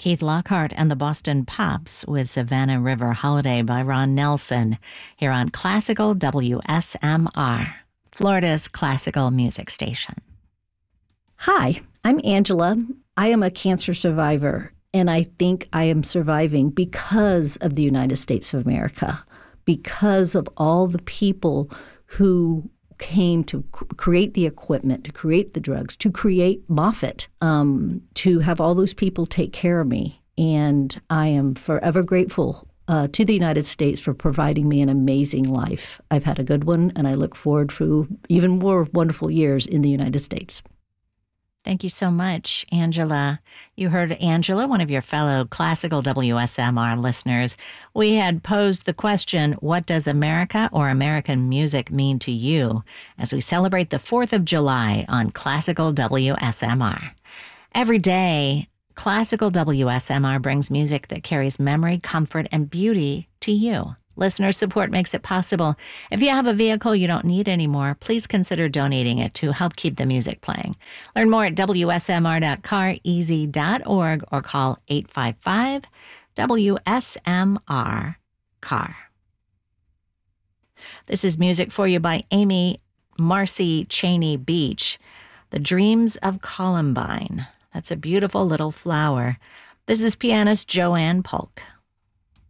Keith Lockhart and the Boston Pops with Savannah River Holiday by Ron Nelson here on Classical WSMR, Florida's classical music station. Hi, I'm Angela. I am a cancer survivor, and I think I am surviving because of the United States of America, because of all the people who came to create the equipment, to create the drugs, to create Moffitt, to have all those people take care of me. And I am forever grateful to the United States for providing me an amazing life. I've had a good one, and I look forward to even more wonderful years in the United States. Thank you so much, Angela. You heard Angela, one of your fellow classical WSMR listeners. We had posed the question, what does America or American music mean to you, as we celebrate the 4th of July on Classical WSMR. Every day, Classical WSMR brings music that carries memory, comfort, and beauty to you. Listener support makes it possible. If you have a vehicle you don't need anymore, please consider donating it to help keep the music playing. Learn more at wsmr.careasy.org or call 855-WSMR-CAR. This is music for you by Amy Marcy Cheney Beach, The Dreams of Columbine. That's a beautiful little flower. This is pianist Joanne Polk.